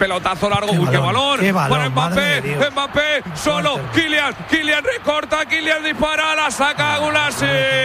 pelotazo largo. ¡Qué balón! Para Mbappé, solo. Kylian recorta, Kylian dispara, la saca Gulassi.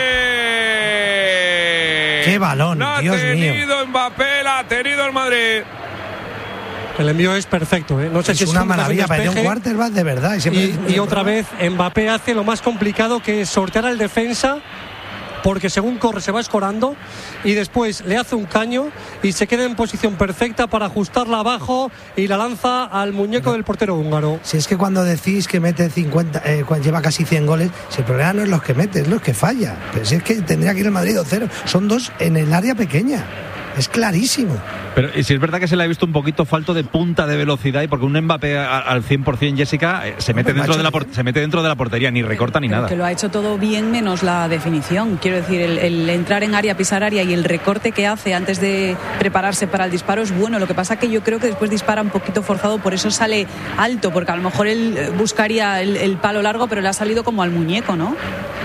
¡Qué balón! La Dios mío. La ha tenido Mbappé, la ha tenido el Madrid. El envío es perfecto, ¿eh? No sé es si una maravilla, parece un quarterback de verdad. Y otra vez Mbappé hace lo más complicado, que es sortear al defensa, porque según corre se va escorando, y después le hace un caño y se queda en posición perfecta para ajustarla abajo y la lanza al muñeco del portero húngaro. Si es que cuando decís que mete 50, lleva casi 100 goles, si el problema no es los que mete, es los que falla. Pero si es que tendría que ir el Madrid 2-0. Son 2 en el área pequeña. Es clarísimo. Pero y si es verdad que se le ha visto un poquito falto de punta de velocidad, y porque un Mbappé al 100%, Jessica, se mete dentro de la portería, ni recorta ni nada. Que lo ha hecho todo bien menos la definición. Quiero decir, el entrar en área, pisar área y el recorte que hace antes de prepararse para el disparo es bueno. Lo que pasa que yo creo que después dispara un poquito forzado, por eso sale alto, porque a lo mejor él buscaría el palo largo, pero le ha salido como al muñeco, ¿no?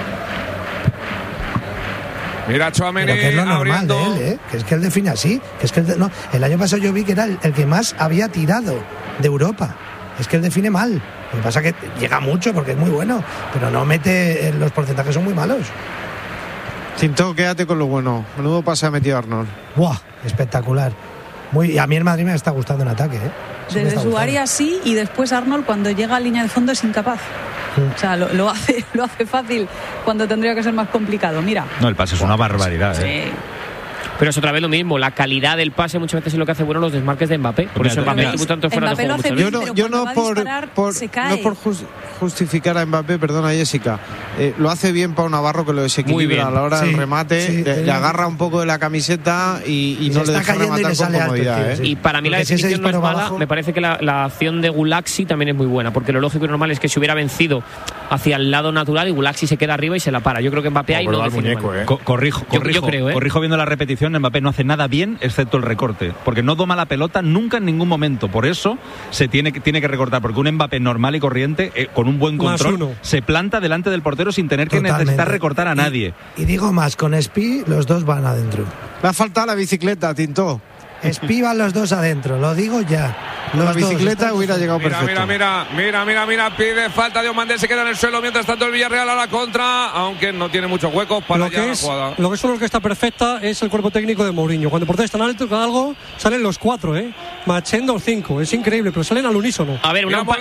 Mira, Tchouaméni que es lo normal abriendo. de él, que es que él define así, que es que el año pasado yo vi que era el que más había tirado de Europa. Es que él define mal. Lo que pasa es que llega mucho porque es muy bueno, pero no mete, los porcentajes son muy malos. Tinto, quédate con lo bueno. Menudo pase ha metido Arnold. ¡Buah! Espectacular. Y a mí el Madrid me está gustando en ataque, ¿eh? Desde su área sí, y después Arnold cuando llega a línea de fondo es incapaz. O sea, lo hace fácil cuando tendría que ser más complicado. Mira. No, el pase es una barbaridad. Sí. Pero es otra vez lo mismo, la calidad del pase muchas veces es lo que hace bueno los desmarques de Mbappé. Por eso Mbappé tuvo tanto fuera de juego. Yo no por justificar a Mbappé, perdona Jessica, lo hace bien Pau Navarro, que lo desequilibra a la hora del remate, le agarra un poco de la camiseta y no le deja rematar con comodidad. Y para mí la definición no es mala, me parece que la acción de Gulaxi también es muy buena, porque lo lógico y normal es que se hubiera vencido hacia el lado natural y Gulaxi se queda arriba y se la para. Yo creo que Mbappé ahí no define mal. Corrijo viendo la repetición. Mbappé no hace nada bien excepto el recorte, porque no doma la pelota nunca en ningún momento. Por eso se tiene que recortar, porque un Mbappé normal y corriente, con un buen control, se planta delante del portero sin tener que necesitar recortar a nadie. Y digo más, con Espi los dos van adentro. Le ha faltado la bicicleta, Tinto. Espi van los dos adentro, lo digo ya. La bicicleta hubiera llegado perfecto. Mira, pide falta de Diomandé, se queda en el suelo, mientras tanto el Villarreal a la contra, aunque no tiene muchos huecos para la jugada. Lo que es una orquesta perfecta es el cuerpo técnico de Mourinho. Cuando protestan alto con algo, salen los 4, Machendo 5, es increíble, pero salen al unísono. A ver, Moleiro,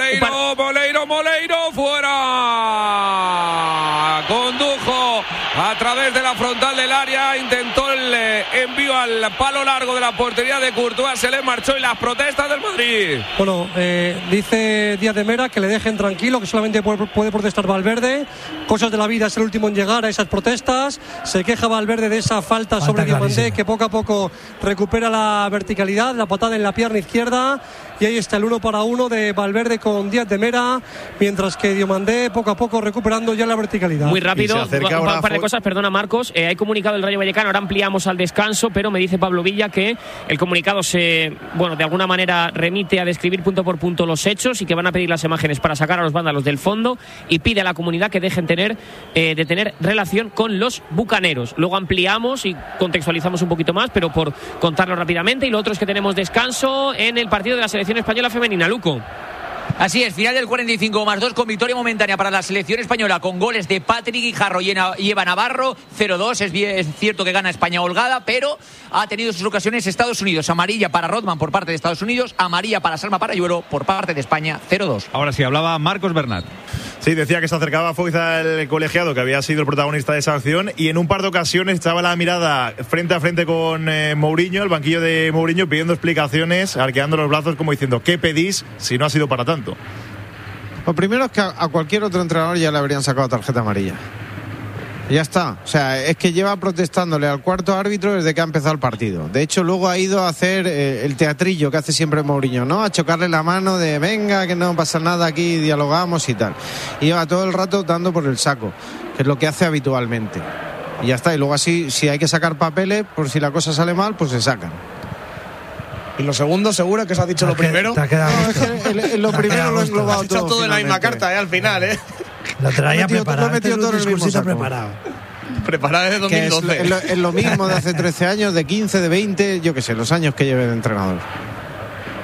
fuera. Condujo a través de la frontal del área, intentó el envío al palo largo de la portería de Courtois, se le marchó, y las protestas del Madrid. Bueno, dice Díaz de Mera que le dejen tranquilo, que solamente puede protestar Valverde. Cosas de la vida, es el último en llegar a esas protestas. Se queja Valverde de esa falta sobre Diomandé, que poco a poco recupera la verticalidad, la patada en la pierna izquierda, y ahí está el 1-1 de Valverde con Díaz de Mera, mientras que Diomandé poco a poco recuperando ya la verticalidad. Muy rápido, un par de cosas, perdona Marcos, hay comunicado del Rayo Vallecano, ahora ampliamos al descanso, pero me dice Pablo Villa que el comunicado de alguna manera remite a describir punto por punto los hechos y que van a pedir las imágenes para sacar a los vándalos del fondo, y pide a la comunidad que dejen de tener relación con los bucaneros. Luego ampliamos y contextualizamos un poquito más, pero por contarlo rápidamente. Y lo otro es que tenemos descanso en el partido de la selección española femenina. Luco. Así es, final del 45+2 con victoria momentánea para la selección española, con goles de Patrick Guijarro y Eva Navarro. 0-2, es cierto que gana España holgada, pero ha tenido sus ocasiones Estados Unidos. Amarilla para Rodman por parte de Estados Unidos, amarilla para Salma Parayuelo por parte de España. 0-2. Ahora sí, hablaba Marcos Bernat. Sí, decía que se acercaba Foiza, el colegiado, que había sido el protagonista de esa acción, y en un par de ocasiones echaba la mirada frente a frente con Mourinho, el banquillo de Mourinho, pidiendo explicaciones, arqueando los brazos como diciendo, ¿qué pedís si no ha sido para tanto? Lo primero es que a cualquier otro entrenador ya le habrían sacado tarjeta amarilla. Ya está. O sea, es que lleva protestándole al cuarto árbitro desde que ha empezado el partido. De hecho, luego ha ido a hacer el teatrillo que hace siempre Mourinho, ¿no? A chocarle la mano de venga, que no pasa nada aquí, dialogamos y tal. Y lleva todo el rato dando por el saco, que es lo que hace habitualmente. Y ya está. Y luego así, si hay que sacar papeles, por si la cosa sale mal, pues se sacan. ¿Y lo segundo, seguro que se ha dicho lo primero? No, es que lo primero lo he englobado todo. Todo en la misma carta, al final, Lo traía preparado. Lo he metido todo en el mismo saco. Preparado desde 2012. Es lo mismo de hace 13 años, de 15, de 20, yo qué sé, los años que lleve de entrenador.